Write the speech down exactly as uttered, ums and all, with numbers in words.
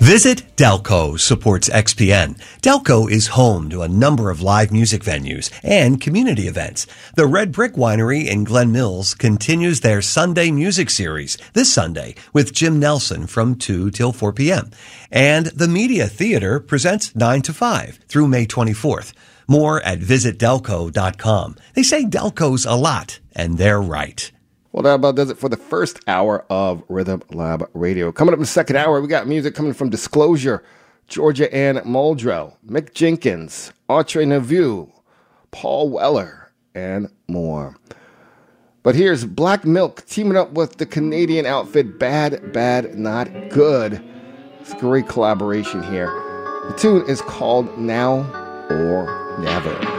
Visit Delco supports X P N. Delco is home to a number of live music venues and community events. The Red Brick Winery in Glen Mills continues their Sunday music series this Sunday with Jim Nelson from two till four p.m. And the Media Theater presents nine to five through May twenty-fourth. More at visit delco dot com. They say Delco's a lot, and they're right. Well, that about does it for the first hour of Rhythm Lab Radio. Coming up in the second hour, we got music coming from Disclosure, Georgia Ann Muldrow, Mick Jenkins, Audrey Neveu, Paul Weller, and more. But here's Black Milk teaming up with the Canadian outfit Bad, Bad, Not Good. It's a great collaboration here. The tune is called Now or Never.